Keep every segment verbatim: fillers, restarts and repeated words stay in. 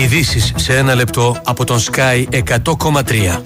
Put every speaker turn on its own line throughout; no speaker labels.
Ειδήσεις σε ένα λεπτό από τον Sky εκατό κόμμα τρία.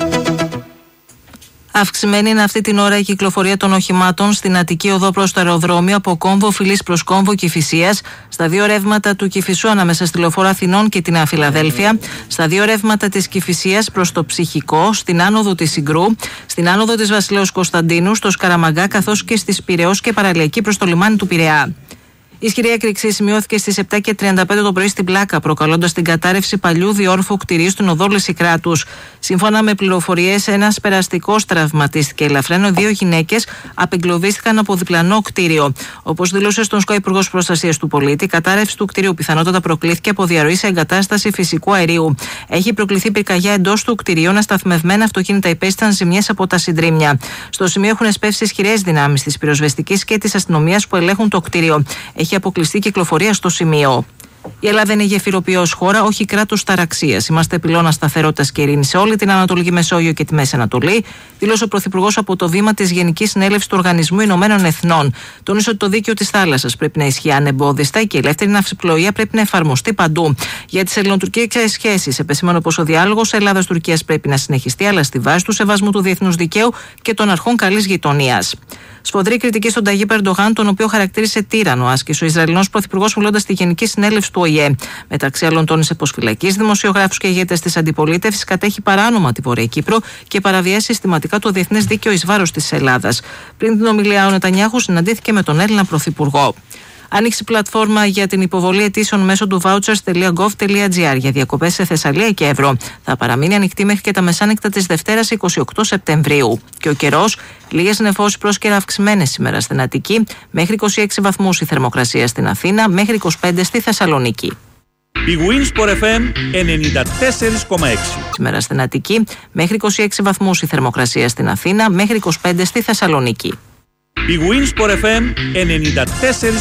Αυξημένη είναι αυτή την ώρα η κυκλοφορία των οχημάτων στην Αττική Οδό προς το αεροδρόμιο από Κόμβο Φυλής προς Κόμβο Κηφισίας, στα δύο ρεύματα του Κηφισού ανάμεσα στη Λεωφόρο Αθηνών και την Νέα Φιλαδέλφια, στα δύο ρεύματα της Κηφισίας προς το Ψυχικό, στην άνοδο της Συγκρού, στην άνοδο της Βασιλέως Κωνσταντίνου, στο Σκαραμαγκά καθώς και στις Πειραιώς και παραλιακή προς το λιμάνι του Πειραιά. Η ισχυρή έκρηξη σημειώθηκε στις επτά και τριάντα πέντε το πρωί στην Πλάκα, προκαλώντας την κατάρρευση παλιού διόρφου κτηρίου στην οδό Λυσικράτους. Σύμφωνα με πληροφορίες, ένας περαστικός τραυματίστηκε ελαφρά, ενώ δύο γυναίκες απεγκλωβίστηκαν από διπλανό κτίριο. Όπως δήλωσε στον ΣΚΟ Υπουργός Προστασίας του Πολίτη, η κατάρρευση του κτίριου πιθανότατα προκλήθηκε από διαρροή σε εγκατάσταση φυσικού αερίου. Έχει προκληθεί πυρκαγιά εντός του κτιρίου, ασταθμευμένα αυτοκίνητα υπέστησαν ζημιές από τα συντρίμμια. Στο σημείο έχουν εσπεύσει ισχυρές δυνάμεις της πυροσβεστικής και της αστυνομίας που ελέγχουν το κτίριο. Έχει αποκλειστεί κυκλοφορία στο σημείο. Η Ελλάδα είναι γεφυροποιός χώρα, όχι κράτος ταραξίας. Είμαστε πυλώνα σταθερότητας και ειρήνης σε όλη την Ανατολική Μεσόγειο και τη Μέση Ανατολή, δήλωσε ο Πρωθυπουργός από το βήμα της Γενικής Συνέλευσης του Οργανισμού Ηνωμένων Εθνών. Τόνισε ότι το δίκαιο της θάλασσας πρέπει να ισχύει ανεμπόδιστα και η ελεύθερη ναυσιπλοεία πρέπει να εφαρμοστεί παντού. Για τις ελληνοτουρκικές σχέσεις, επεσήμανε πως ο διάλογος Ελλάδας-Τουρκίας πρέπει να συνεχιστεί, αλλά στη βάση του σεβασμού του διεθνούς δικαίου και των αρχών καλής γειτονίας. Σφοδρή κριτική στον Ταγίπ Ερντογάν, τον οποίο χαρακτήρισε τύρανο, άσκησε ο Ισραηλινός Πρωθυπουργός μιλώντας στη Γενική Συνέλευση του Ο Η Ε. Μεταξύ άλλων, τόνισε πως φυλακής δημοσιογράφους και ηγέτες της αντιπολίτευσης κατέχει παράνομα τη Βόρεια Κύπρο και παραβιάζει συστηματικά το διεθνές δίκαιο εις βάρος της Ελλάδας. Πριν την ομιλία, ο Νετανιάχου συναντήθηκε με τον Έλληνα Πρωθυπουργό. Άνοιξε η πλατφόρμα για την υποβολή αιτήσεων μέσω του vouchers τελεία gov τελεία gr για διακοπές σε Θεσσαλία και Εύρο. Θα παραμείνει ανοιχτή μέχρι και τα μεσάνυχτα της Δευτέρας εικοστή ογδόη Σεπτεμβρίου. Και ο καιρός, λίγες νεφώσεις πρόσκαιρα αυξημένες σήμερα στην Αττική, μέχρι είκοσι έξι βαθμούς η θερμοκρασία στην Αθήνα, μέχρι είκοσι πέντε στη Θεσσαλονίκη.
Η Winsport εφ εμ ενενήντα τέσσερα κόμμα έξι.
Σήμερα στην Αττική, μέχρι είκοσι έξι βαθμούς η θερμοκρασία στην Αθήνα, μέχρι είκοσι πέντε στη Θεσσαλονίκη.
Η Winsport εφ εμ ενενήντα τέσσερα